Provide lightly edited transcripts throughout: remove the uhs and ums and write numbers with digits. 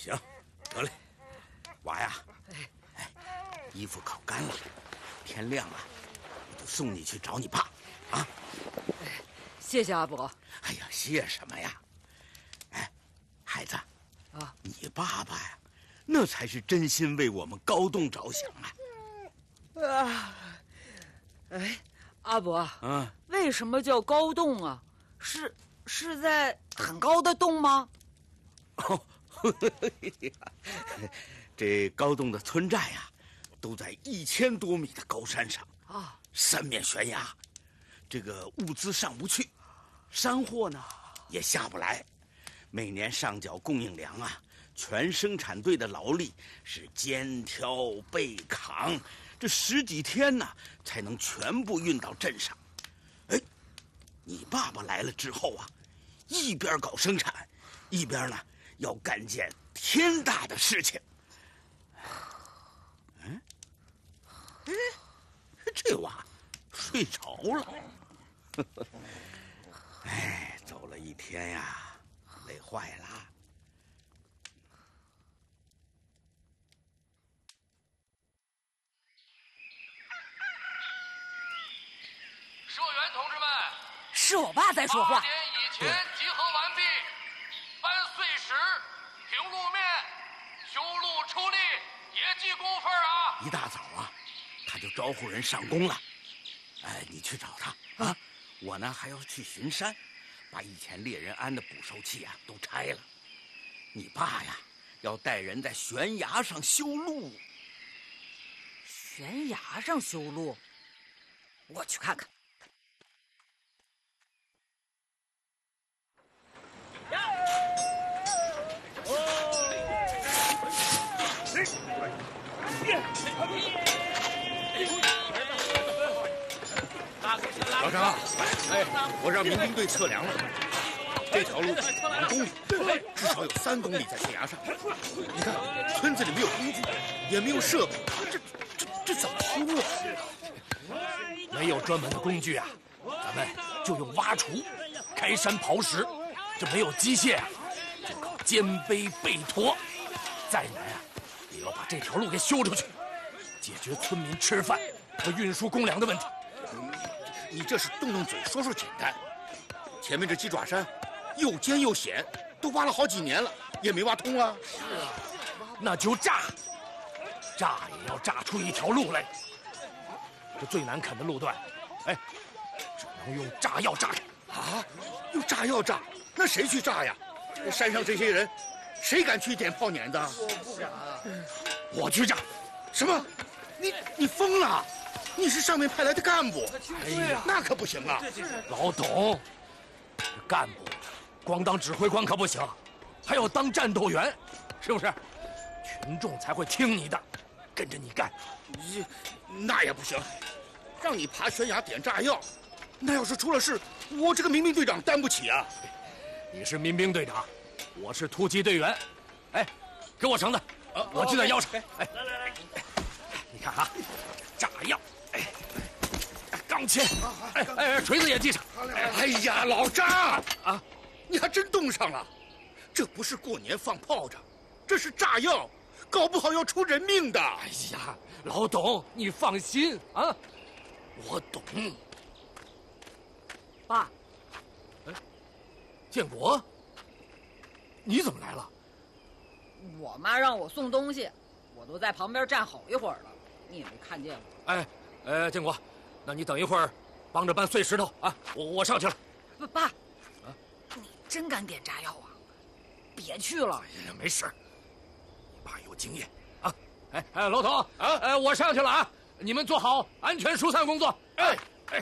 行，得嘞，娃呀，衣服烤干了，天亮了，我就送你去找你爸，啊。 谢谢阿伯。 哎呀，谢什么呀？哎，孩子， 啊， 你爸爸呀，那才是真心为我们高栋着想啊。 啊，哎，阿伯， 为什么叫高洞啊？是在很高的洞吗？ 哦，这高洞的村寨呀，都在1000多米的高山上啊，三面悬崖，这个物资上不去，山货呢也下不来，每年上缴供应粮啊，全生产队的劳力是肩挑背扛，这10几天呢才能全部运到镇上。哎，你爸爸来了之后啊，一边搞生产，一边呢要干件天大的事情。这娃睡着了。哎，走了一天呀，累坏了。 社员同志们， 是我爸在说话。 8点以前集合完毕，搬碎石、平路面、修路出力，也记工分啊！ 一大早啊，他就招呼人上工了。哎，你去找他啊！我呢还要去巡山，把以前猎人安的捕兽器啊都拆了。你爸呀，要带人在悬崖上修路。 悬崖上修路？我去看看。 老张，哎，我让民兵队测量了，这条路2公里，至少有3公里在悬崖上。你看，村子里没有工具，也没有设备，这怎么修啊？ 没有专门的工具啊，咱们就用挖锄、开山刨石。这没有机械啊，就靠肩背背驮。再难啊，也要把这条路给修出去，解决村民吃饭和运输公粮的问题。 你这是动动嘴说说简单，前面这鸡爪山又尖又险，都挖了好几年了，也没挖通啊。 是啊，那就炸也要炸出一条路来。这最难啃的路段，哎，只能用炸药炸开。 啊，用炸药炸？那谁去炸呀？山上这些人，谁敢去点炮碾子？ 我不敢。我去炸。 什么？你疯了？你是上面派来的干部， 哎呀， 那可不行啊！ 老董，干部光当指挥官可不行，还要当战斗员，是不是？群众才会听你的，跟着你干。 那也不行，让你爬悬崖点炸药，那要是出了事，我这个民兵队长担不起啊！ 你是民兵队长，我是突击队员。哎，给我绳子，我系在腰上。哎，来，你看啊，炸药。钢钎，锤子也系上。 哎呀，老张啊，你还真冻上了。这不是过年放炮仗，这是炸药，搞不好要出人命的。 哎呀，老董，你放心啊，我懂。 爸， 建国，你怎么来了？ 我妈让我送东西，我都在旁边站好一会儿了，你也没看见我。 建国。那你等一会儿，帮着搬碎石头啊！我上去了。 爸，你真敢点炸药啊？别去了。 哎呀，没事，你爸有经验啊！老董啊，我上去了啊！你们做好安全疏散工作。哎，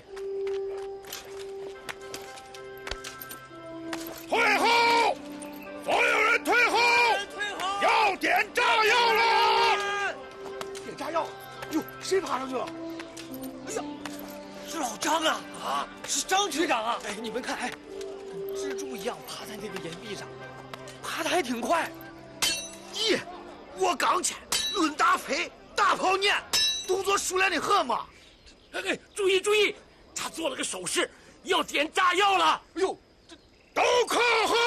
退后！所有人退后！要点炸药了！ 点炸药？哟，谁爬上去了？哎呀！是老张啊！啊，是张局长啊！哎，你们看，蜘蛛一样爬在那个岩壁上，爬得还挺快。 咦，我刚去，论打飞，大炮撵，动作熟练的很嘛。 哎，注意！他做了个手势，要点炸药了。 哎呦，都靠后！